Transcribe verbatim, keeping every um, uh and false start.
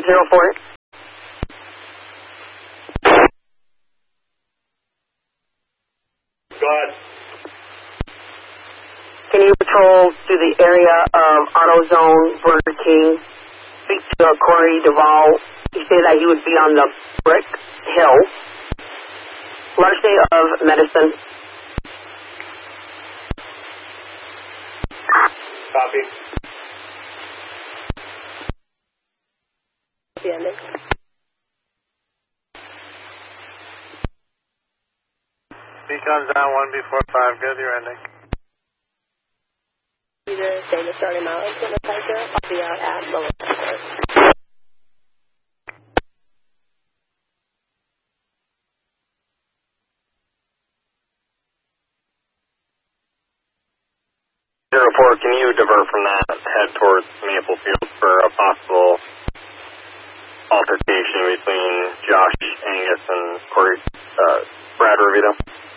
zero four. Go ahead. Can you patrol through the area of AutoZone, Burger King, speak to uh, Corey Duvall? He said that he would be on the Brick Hill, large day of medicine. Copy. Yeah, Beacon's down one B four five, good, you're ending. Either stay the starting mileage in the Tiger, I'll be out at Lower Airport. Zero four, can you divert from that, head towards Maple Field for a possible altercation between Josh Angus and Corey, uh, Brad Rubito?